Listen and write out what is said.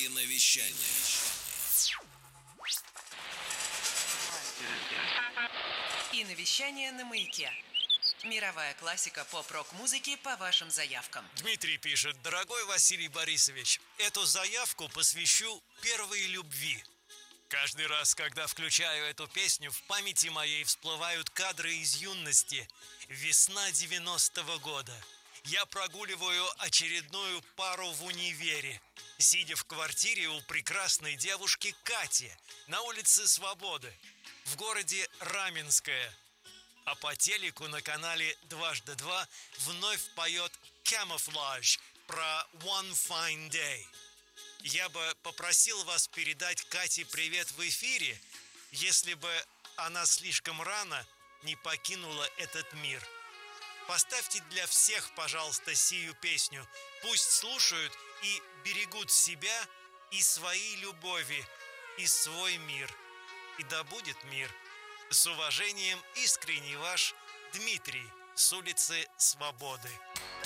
Киновещание. Киновещание на Маяке. Мировая классика поп-рок-музыки по вашим заявкам. Дмитрий пишет: дорогой Василий Борисович, эту заявку посвящу первой любви. Каждый раз, когда включаю эту песню, в памяти моей всплывают кадры из юности. Весна 90-го года. Я прогуливаю очередную пару в универе, сидя в квартире у прекрасной девушки Кати на улице Свободы, в городе Раменское. А по телеку на канале «Дважды два» вновь поет Camouflage про One Fine Day. Я бы попросил вас передать Кате привет в эфире, если бы она слишком рано не покинула этот мир. Поставьте для всех, пожалуйста, сию песню. Пусть слушают и берегут себя и свои любови, и свой мир. И да будет мир. С уважением, искренне ваш Дмитрий с улицы Свободы.